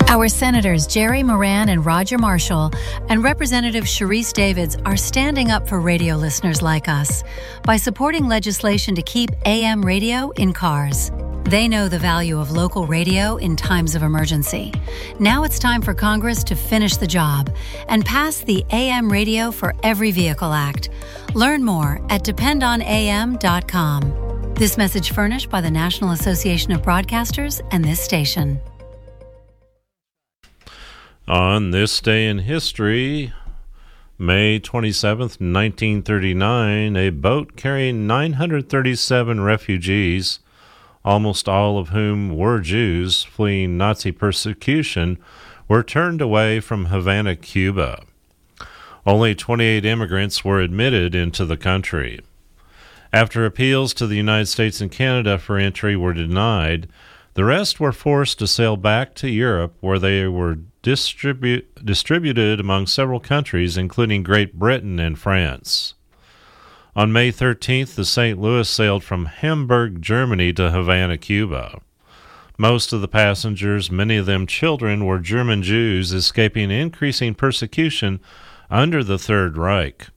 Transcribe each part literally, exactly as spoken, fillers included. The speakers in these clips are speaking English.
Our Senators Jerry Moran and Roger Marshall and Representative Sharice Davids are standing up for radio listeners like us by supporting legislation to keep A M radio in cars. They know the value of local radio in times of emergency. Now it's time for Congress to finish the job and pass the A M Radio for Every Vehicle Act. Learn more at depend on A M dot com. This message furnished by the National Association of Broadcasters and this station. On this day in history, May twenty-seventh, nineteen thirty-nine, a boat carrying nine hundred thirty-seven refugees, almost all of whom were Jews fleeing Nazi persecution, were turned away from Havana, Cuba. Only twenty-eight immigrants were admitted into the country. After appeals to the United States and Canada for entry were denied, the rest were forced to sail back to Europe, where they were distribu- distributed among several countries, including Great Britain and France. On May thirteenth, the Saint Louis sailed from Hamburg, Germany to Havana, Cuba. Most of the passengers, many of them children, were German Jews escaping increasing persecution under the Third Reich.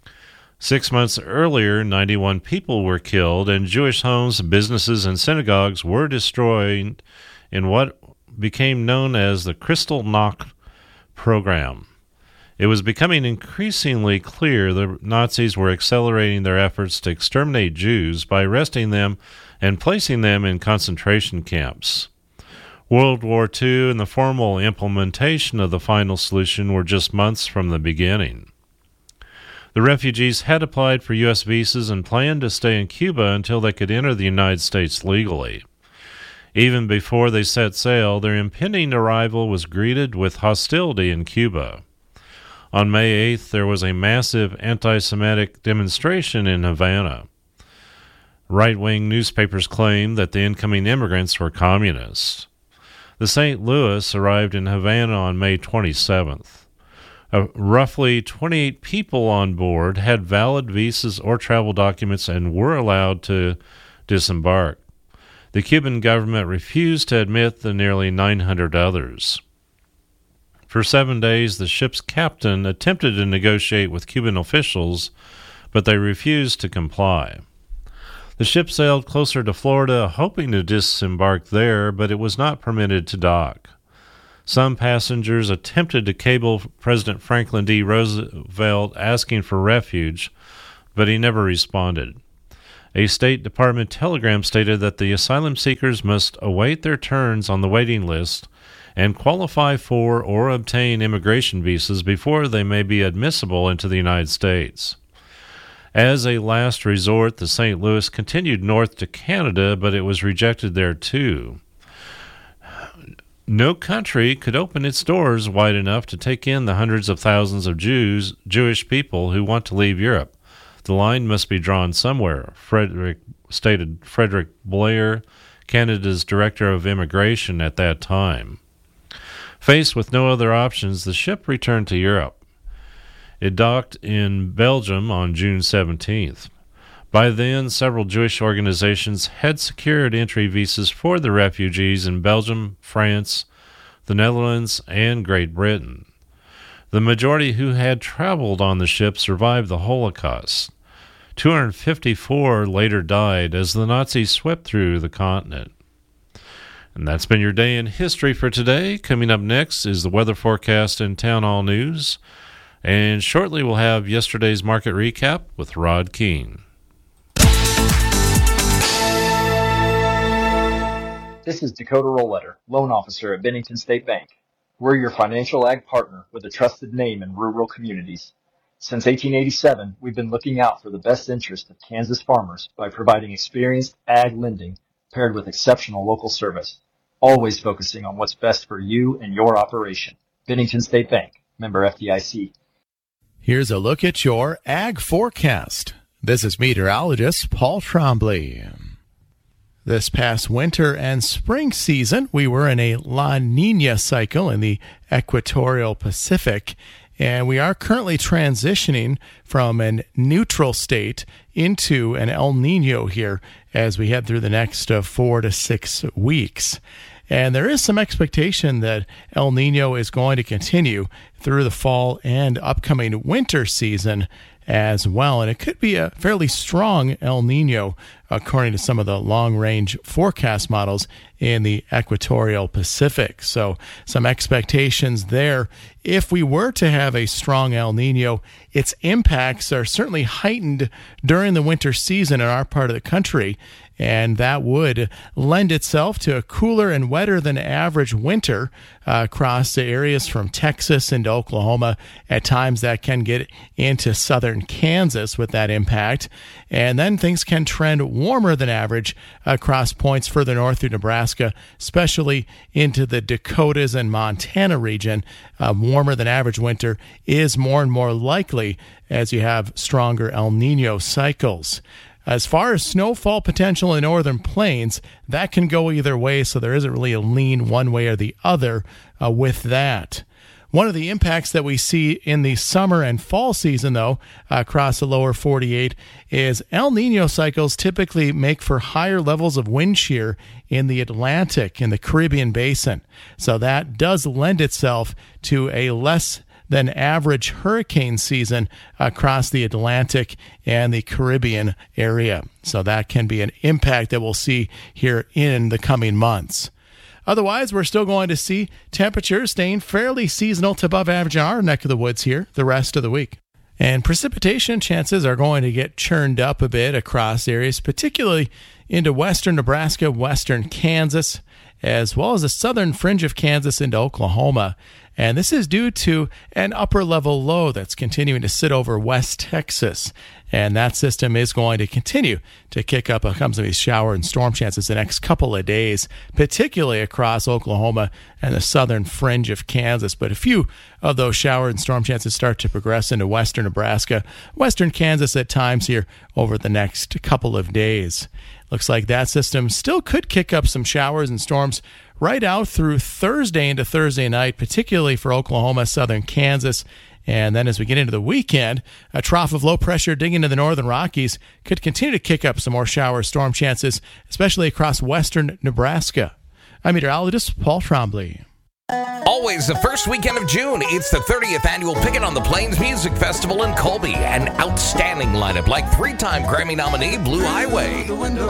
Six months earlier, ninety-one people were killed, and Jewish homes, businesses, and synagogues were destroyed in what became known as the Kristallnacht program. It was becoming increasingly clear the Nazis were accelerating their efforts to exterminate Jews by arresting them and placing them in concentration camps. World War Two and the formal implementation of the final solution were just months from the beginning. The refugees had applied for U S visas and planned to stay in Cuba until they could enter the United States legally. Even before they set sail, their impending arrival was greeted with hostility in Cuba. On May eighth, there was a massive anti-Semitic demonstration in Havana. Right-wing newspapers claimed that the incoming immigrants were communists. The Saint Louis arrived in Havana on May twenty-seventh. Uh, roughly twenty-eight people on board had valid visas or travel documents and were allowed to disembark. The Cuban government refused to admit the nearly nine hundred others. For seven days, the ship's captain attempted to negotiate with Cuban officials, but they refused to comply. The ship sailed closer to Florida, hoping to disembark there, but it was not permitted to dock. Some passengers attempted to cable President Franklin D. Roosevelt asking for refuge, but he never responded. A State Department telegram stated that the asylum seekers must await their turns on the waiting list and qualify for or obtain immigration visas before they may be admissible into the United States. As a last resort, the Saint Louis continued north to Canada, but it was rejected there too. No country could open its doors wide enough to take in the hundreds of thousands of Jews, Jewish people who want to leave Europe. The line must be drawn somewhere, Frederick stated Frederick Blair, Canada's Director of Immigration at that time. Faced with no other options, the ship returned to Europe. It docked in Belgium on June seventeenth. By then, several Jewish organizations had secured entry visas for the refugees in Belgium, France, the Netherlands, and Great Britain. The majority who had traveled on the ship survived the Holocaust. two hundred fifty-four later died as the Nazis swept through the continent. And that's been your day in history for today. Coming up next is the weather forecast and town hall news. And shortly we'll have yesterday's market recap with Rod Keene. This is Dakota Rollletter, loan officer at Bennington State Bank. We're your financial ag partner with a trusted name in rural communities. Since eighteen eighty-seven, we've been looking out for the best interest of Kansas farmers by providing experienced ag lending paired with exceptional local service, always focusing on what's best for you and your operation. Bennington State Bank, member F D I C. Here's a look at your ag forecast. This is meteorologist Paul Trombley. This past winter and spring season, we were in a La Nina cycle in the equatorial Pacific, and we are currently transitioning from a neutral state into an El Nino here as we head through the next uh, four to six weeks. And there is some expectation that El Nino is going to continue through the fall and upcoming winter season as well. And it could be a fairly strong El Nino, according to some of the long-range forecast models in the equatorial Pacific. So some expectations there. If we were to have a strong El Nino, its impacts are certainly heightened during the winter season in our part of the country, and that would lend itself to a cooler and wetter than average winter uh, across the areas from Texas into Oklahoma. At times that can get into southern Kansas with that impact. And then things can trend warmer than average across points further north through Nebraska, especially into the Dakotas and Montana region. Uh, warmer than average winter is more and more likely as you have stronger El Nino cycles. As far as snowfall potential in the northern plains, that can go either way, so there isn't really a lean one way or the other uh, with that. One of the impacts that we see in the summer and fall season, though, uh, across the lower forty-eight, is El Nino cycles typically make for higher levels of wind shear in the Atlantic, in the Caribbean basin. So that does lend itself to a less than average hurricane season across the Atlantic and the Caribbean area. So that can be an impact that we'll see here in the coming months. Otherwise, we're still going to see temperatures staying fairly seasonal to above average in our neck of the woods here the rest of the week. And precipitation chances are going to get churned up a bit across areas, particularly into western Nebraska, western Kansas, as well as the southern fringe of Kansas into Oklahoma. And this is due to an upper-level low that's continuing to sit over West Texas. And that system is going to continue to kick up some of these shower and storm chances the next couple of days, particularly across Oklahoma and the southern fringe of Kansas. But a few of those shower and storm chances start to progress into western Nebraska, western Kansas at times here over the next couple of days. Looks like that system still could kick up some showers and storms right out through Thursday into Thursday night, particularly for Oklahoma, southern Kansas. And then as we get into the weekend, a trough of low pressure digging into the northern Rockies could continue to kick up some more shower storm chances, especially across western Nebraska. I'm meteorologist Paul Trombley. Always the first weekend of June, it's the thirtieth annual Pickin' on the Plains Music Festival in Colby. An outstanding lineup like three-time Grammy nominee Blue Highway.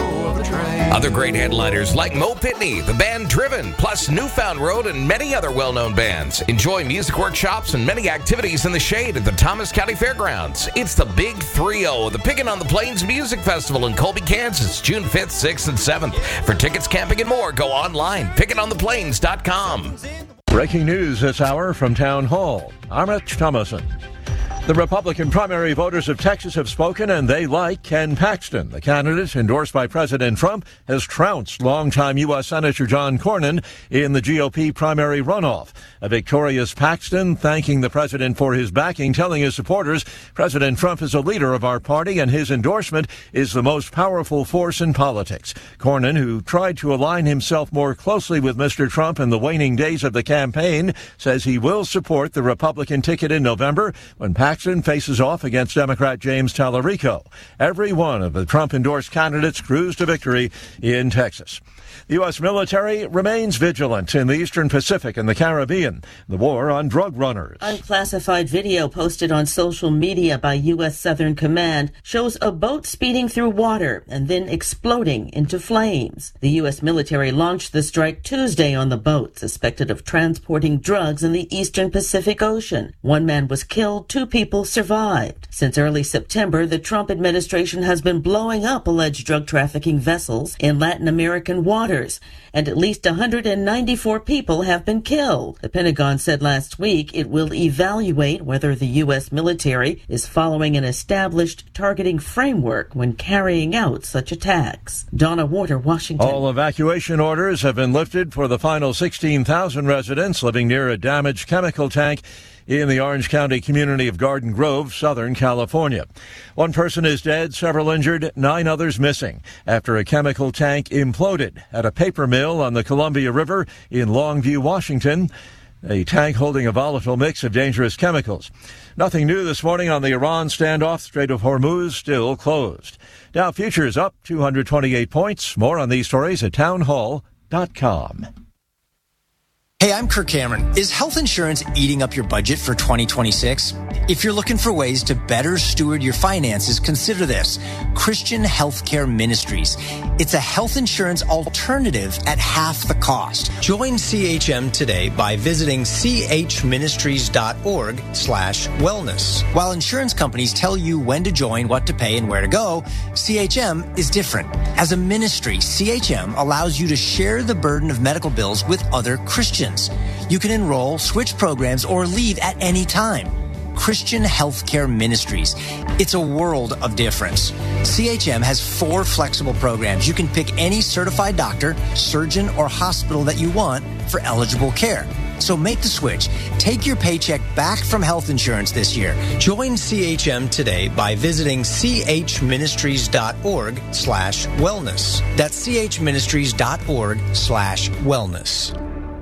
Other great headliners like Mo Pitney, the band Driven, plus Newfound Road and many other well-known bands. Enjoy music workshops and many activities in the shade at the Thomas County Fairgrounds. It's the Big three oh of the Pickin' on the Plains Music Festival in Colby, Kansas, June fifth, sixth, and seventh. For tickets, camping, and more, go online, pickin on the plains dot com. Breaking news this hour from Town Hall. I'm Rich Thomason. The Republican primary voters of Texas have spoken, and they like Ken Paxton. The candidate, endorsed by President Trump, has trounced longtime U S Senator John Cornyn in the G O P primary runoff. A victorious Paxton thanking the president for his backing, telling his supporters, President Trump is a leader of our party, and his endorsement is the most powerful force in politics. Cornyn, who tried to align himself more closely with Mister Trump in the waning days of the campaign, says he will support the Republican ticket in November when Paxton Paxton faces off against Democrat James Tallarico. Every one of the Trump-endorsed candidates cruised to victory in Texas. The U S military remains vigilant in the Eastern Pacific and the Caribbean. The war on drug runners. Unclassified video posted on social media by U S Southern Command shows a boat speeding through water and then exploding into flames. The U S military launched the strike Tuesday on the boat, suspected of transporting drugs in the Eastern Pacific Ocean. One man was killed, two people survived. Since early September, the Trump administration has been blowing up alleged drug trafficking vessels in Latin American waters, and at least one hundred ninety-four people have been killed. The Pentagon said last week it will evaluate whether the U S military is following an established targeting framework when carrying out such attacks. Donna Warder, Washington. All evacuation orders have been lifted for the final sixteen thousand residents living near a damaged chemical tank in the Orange County community of Garden Grove, Southern California. One person is dead, several injured, nine others missing after a chemical tank imploded at a paper mill on the Columbia River in Longview, Washington. A tank holding a volatile mix of dangerous chemicals. Nothing new this morning on the Iran standoff. Strait of Hormuz still closed. Dow futures up two hundred twenty-eight points. More on these stories at townhall dot com. Hey, I'm Kirk Cameron. Is health insurance eating up your budget for twenty twenty-six? If you're looking for ways to better steward your finances, consider this. Christian Healthcare Ministries. It's a health insurance alternative at half the cost. Join C H M today by visiting chministries.org slash wellness. While insurance companies tell you when to join, what to pay, and where to go, C H M is different. As a ministry, C H M allows you to share the burden of medical bills with other Christians. You can enroll, switch programs, or leave at any time. Christian Healthcare Ministries. It's a world of difference. C H M has four flexible programs. You can pick any certified doctor, surgeon, or hospital that you want for eligible care. So make the switch. Take your paycheck back from health insurance this year. Join C H M today by visiting chministries.org slash wellness. That's chministries.org slash wellness.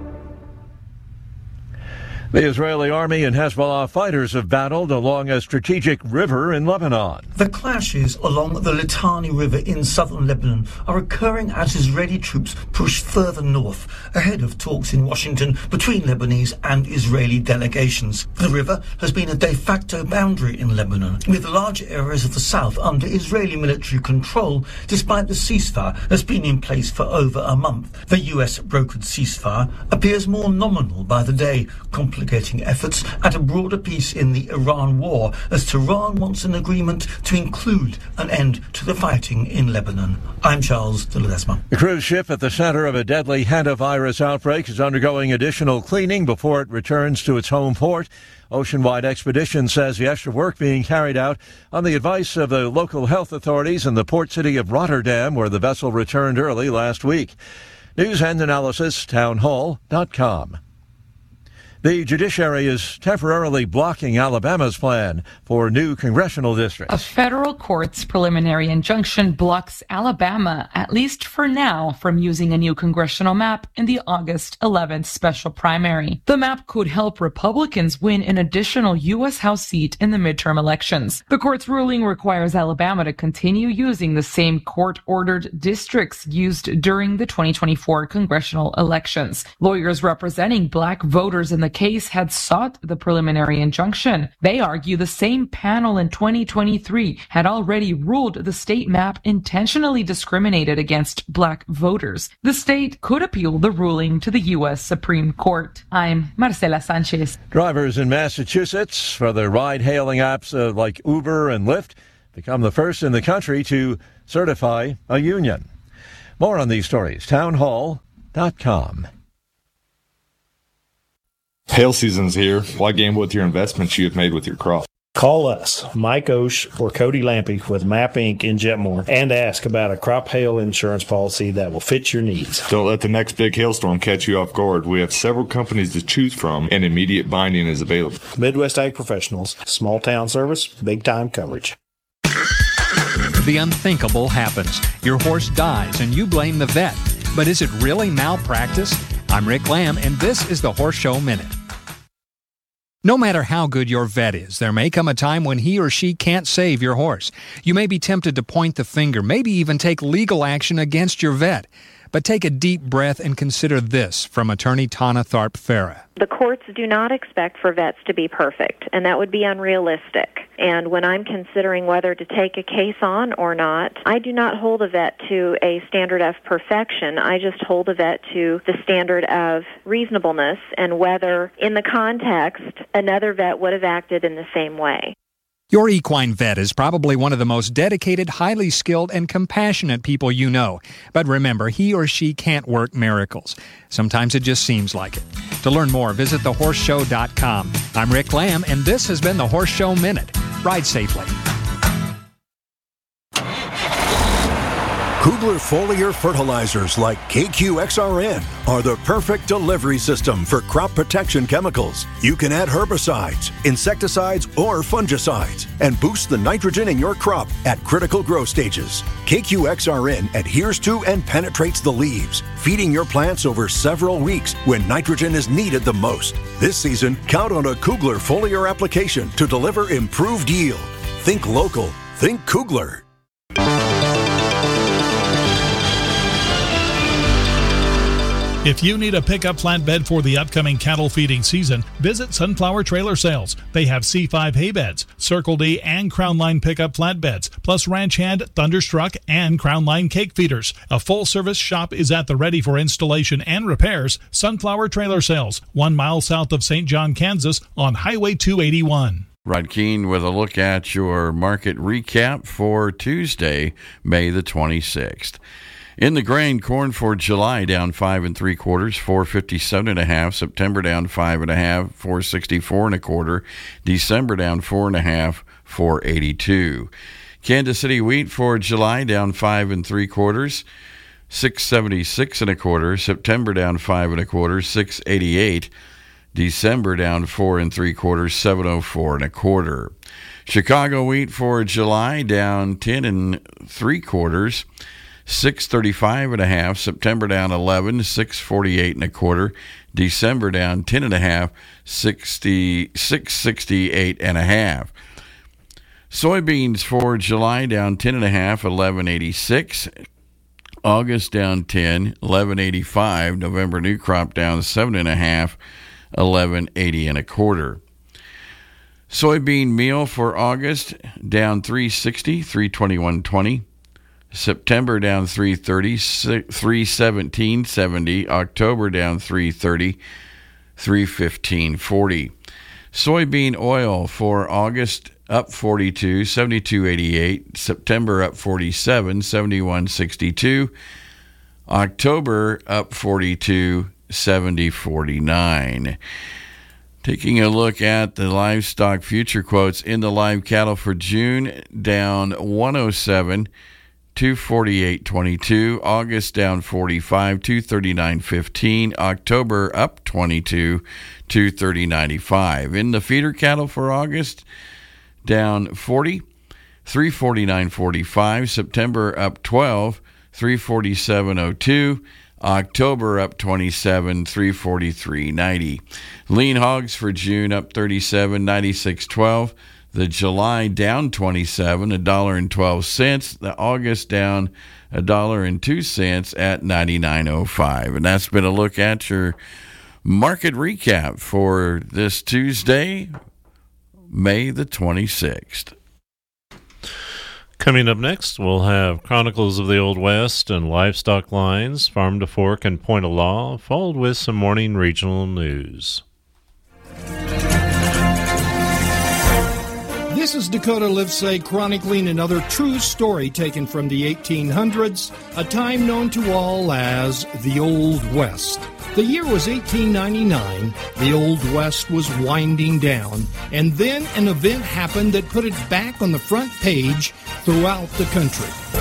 The Israeli army and Hezbollah fighters have battled along a strategic river in Lebanon. The clashes along the Litani River in southern Lebanon are occurring as Israeli troops push further north, ahead of talks in Washington between Lebanese and Israeli delegations. The river has been a de facto boundary in Lebanon, with large areas of the south under Israeli military control, despite the ceasefire that's been in place for over a month. The U S-brokered ceasefire appears more nominal by the day, complicating efforts at a broader peace in the Iran war, as Tehran wants an agreement to include an end to the fighting in Lebanon. I'm Charles de Ledesma. The cruise ship at the center of a deadly hantavirus outbreak is undergoing additional cleaning before it returns to its home port. Oceanwide Expedition says the extra work being carried out on the advice of the local health authorities in the port city of Rotterdam, where the vessel returned early last week. News and analysis, townhall dot com. The judiciary is temporarily blocking Alabama's plan for new congressional districts. A federal court's preliminary injunction blocks Alabama, at least for now, from using a new congressional map in the August eleventh special primary. The map could help Republicans win an additional U S House seat in the midterm elections. The court's ruling requires Alabama to continue using the same court-ordered districts used during the twenty twenty-four congressional elections. Lawyers representing black voters in the case had sought the preliminary injunction. They argue the same panel in twenty twenty-three had already ruled the state map intentionally discriminated against black voters. The state could appeal the ruling to the U S Supreme Court. I'm Marcela Sanchez. Drivers in Massachusetts for the ride-hailing apps uh, like Uber and Lyft become the first in the country to certify a union. More on these stories, townhall dot com. Hail season's here. Why gamble with your investments you have made with your crop? Call us, Mike Osh or Cody Lampy with Map Incorporated in Jetmore, and ask about a crop hail insurance policy that will fit your needs. Don't let the next big hailstorm catch you off guard. We have several companies to choose from, and immediate binding is available. Midwest Ag Professionals, small town service, big time coverage. The unthinkable happens. Your horse dies and you blame the vet. But is it really malpractice? I'm Rick Lamb, and this is the Horse Show Minute. No matter how good your vet is, there may come a time when he or she can't save your horse. You may be tempted to point the finger, maybe even take legal action against your vet. But take a deep breath and consider this from attorney Tana Tharp-Farah. The courts do not expect for vets to be perfect, and that would be unrealistic. And when I'm considering whether to take a case on or not, I do not hold a vet to a standard of perfection. I just hold a vet to the standard of reasonableness and whether, in the context, another vet would have acted in the same way. Your equine vet is probably one of the most dedicated, highly skilled, and compassionate people you know. But remember, he or she can't work miracles. Sometimes it just seems like it. To learn more, visit the horse show dot com. I'm Rick Lamb, and this has been the Horse Show Minute. Ride safely. Kugler foliar fertilizers like K Q X R N are the perfect delivery system for crop protection chemicals. You can add herbicides, insecticides, or fungicides and boost the nitrogen in your crop at critical growth stages. K Q X R N adheres to and penetrates the leaves, feeding your plants over several weeks when nitrogen is needed the most. This season, count on a Kugler foliar application to deliver improved yield. Think local. Think Kugler. If you need a pickup flatbed for the upcoming cattle feeding season, visit Sunflower Trailer Sales. They have C five hay beds, Circle D and Crown Line pickup flatbeds, plus Ranch Hand, Thunderstruck, and Crown Line cake feeders. A full-service shop is at the ready for installation and repairs. Sunflower Trailer Sales, one mile south of Saint John, Kansas, on Highway two eighty-one. Rod Keene with a look at your market recap for Tuesday, May the twenty-sixth. In the grain, corn for July down five and three quarters, four fifty-seven and a half. September down five and a half, four sixty-four and a quarter. December down four and a half, four eighty-two. Kansas City wheat for July down five and three quarters, six seventy-six and a quarter. September down five and a quarter, six eighty-eight. December down four and three quarters, seven oh four and a quarter. Chicago wheat for July down ten and three quarters, six thirty-five and a half. September down eleven, six forty-eight and a quarter. December down ten and a half, sixty six sixty-eight and a half. Soybeans for July down ten and a half, eleven eighty-six. August down ten, eleven eighty-five. November new crop down seven and a half, eleven eighty and a quarter. Soybean meal for August down three sixty, three twenty-one twenty. September down three thirty, three seventeen seventy. October down three thirty, three fifteen forty. Soybean oil for August up forty-two, seventy-two eighty-eight. September up forty-seven, seventy-one sixty-two. October up forty-two, seventy forty-nine. Taking a look at the livestock future quotes in the live cattle for June, down one oh seven, two forty-eight twenty-two. August down forty-five, two thirty-nine fifteen. October up twenty-two, two thirty ninety-five. In the feeder cattle for August, down forty, three forty-nine forty-five. September up twelve, three forty-seven oh two. October up twenty-seven, three forty-three ninety. Lean hogs for June up thirty-seven, ninety-six twelve. The July down twenty-seven, one dollar and twelve cents. The August down one dollar and two cents at ninety-nine oh five. And that's been a look at your market recap for this Tuesday, May the twenty-sixth. Coming up next, we'll have Chronicles of the Old West and Livestock Lines, Farm to Fork and Point of Law, followed with some morning regional news. This is Dakota Livesay chronicling another true story taken from the eighteen hundreds, a time known to all as the Old West. The year was eighteen ninety-nine, the Old West was winding down, and then an event happened that put it back on the front page throughout the country.